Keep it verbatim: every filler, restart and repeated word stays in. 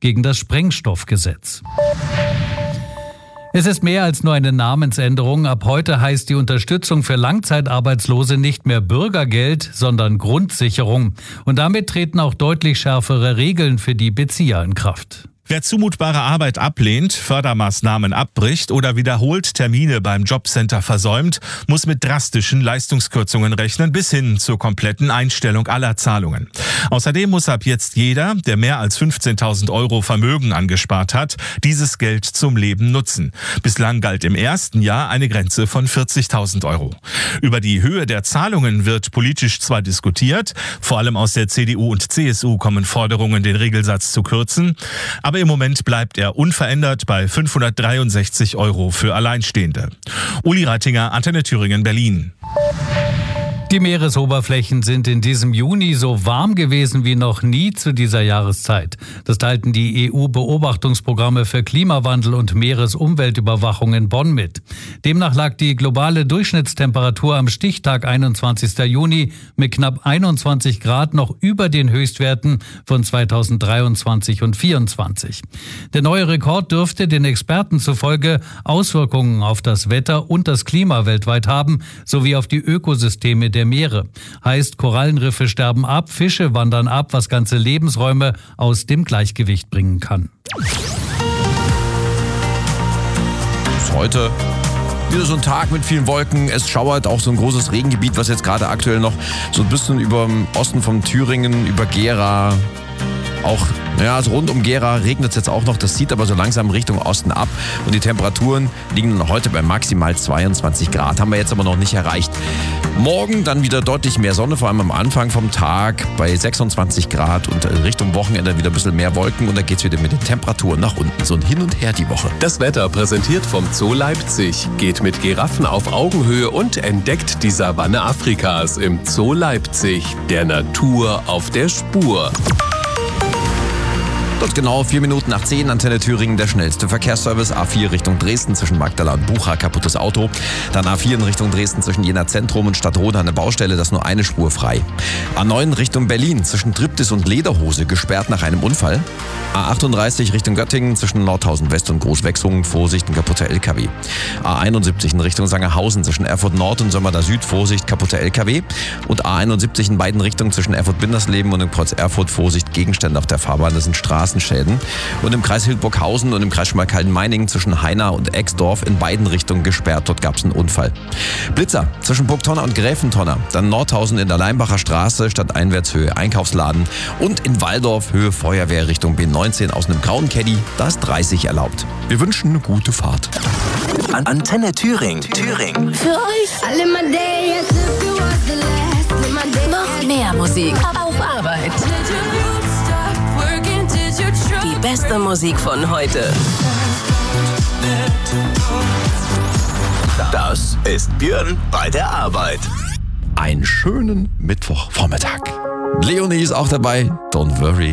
gegen das Sprengstoffgesetz. Es ist mehr als nur eine Namensänderung. Ab heute heißt die Unterstützung für Langzeitarbeitslose nicht mehr Bürgergeld, sondern Grundsicherung. Und damit treten auch deutlich schärfere Regeln für die Bezieher in Kraft. Wer zumutbare Arbeit ablehnt, Fördermaßnahmen abbricht oder wiederholt Termine beim Jobcenter versäumt, muss mit drastischen Leistungskürzungen rechnen bis hin zur kompletten Einstellung aller Zahlungen. Außerdem muss ab jetzt jeder, der mehr als fünfzehntausend Euro Vermögen angespart hat, dieses Geld zum Leben nutzen. Bislang galt im ersten Jahr eine Grenze von vierzigtausend Euro. Über die Höhe der Zahlungen wird politisch zwar diskutiert, vor allem aus der C D U und C S U kommen Forderungen, den Regelsatz zu kürzen, aber im Moment bleibt er unverändert bei fünfhundertdreiundsechzig Euro für Alleinstehende. Uli Reitinger, Antenne Thüringen, Berlin. Die Meeresoberflächen sind in diesem Juni so warm gewesen wie noch nie zu dieser Jahreszeit. Das teilten die E U-Beobachtungsprogramme für Klimawandel und Meeresumweltüberwachung in Bonn mit. Demnach lag die globale Durchschnittstemperatur am Stichtag einundzwanzigsten Juni mit knapp einundzwanzig Grad noch über den Höchstwerten von zweitausenddreiundzwanzig und vierundzwanzig. Der neue Rekord dürfte den Experten zufolge Auswirkungen auf das Wetter und das Klima weltweit haben, sowie auf die Ökosysteme der Meere. Heißt, Korallenriffe sterben ab, Fische wandern ab, was ganze Lebensräume aus dem Gleichgewicht bringen kann. Bis heute wieder so ein Tag mit vielen Wolken. Es schauert auch so ein großes Regengebiet, was jetzt gerade aktuell noch so ein bisschen über dem Osten von Thüringen, über Gera, auch ja, also rund um Gera regnet es jetzt auch noch. Das zieht aber so langsam Richtung Osten ab. Und die Temperaturen liegen heute bei maximal zweiundzwanzig Grad. Haben wir jetzt aber noch nicht erreicht. Morgen dann wieder deutlich mehr Sonne, vor allem am Anfang vom Tag bei sechsundzwanzig Grad. Und Richtung Wochenende wieder ein bisschen mehr Wolken. Und dann geht es wieder mit den Temperaturen nach unten. So ein Hin und Her die Woche. Das Wetter präsentiert vom Zoo Leipzig. Geht mit Giraffen auf Augenhöhe und entdeckt die Savanne Afrikas im Zoo Leipzig. Der Natur auf der Spur. Dort genau vier Minuten nach zehn, Antenne Thüringen, der schnellste Verkehrsservice. A vier Richtung Dresden zwischen Magdala und Bucha, kaputtes Auto. Dann A vier in Richtung Dresden zwischen Jena Zentrum und Stadtroda eine Baustelle, das ist nur eine Spur frei. A neun Richtung Berlin zwischen Triptis und Lederhose, gesperrt nach einem Unfall. A achtunddreißig Richtung Göttingen zwischen Nordhausen West und Großwechsungen, Vorsicht, ein kaputter L K W. A einundsiebzig in Richtung Sangerhausen zwischen Erfurt Nord und Sömmerda Süd, Vorsicht, kaputter L K W. Und A einundsiebzig in beiden Richtungen zwischen Erfurt-Bindersleben und im Kreuz Erfurt, Vorsicht, Gegenstände auf der Fahrbahn, das sind Straßenschäden. Und im Kreis Hildburghausen und im Kreis Schmalkalden-Meiningen zwischen Heina und Exdorf in beiden Richtungen gesperrt, dort gab es einen Unfall. Blitzer zwischen Burgtonner und Gräfentonner, dann Nordhausen in der Leimbacher Straße, Stadteinwärtshöhe Einkaufsladen und in Waldorf Höhe Feuerwehr Richtung B neunzehn aus einem grauen Caddy, da ist dreißig erlaubt. Wir wünschen eine gute Fahrt. An Antenne Thüringen. Thüringen. Für euch. Noch mehr Musik auf Arbeit. Die beste Musik von heute. Das ist Björn bei der Arbeit. Einen schönen Mittwochvormittag. Leonie ist auch dabei. Don't worry.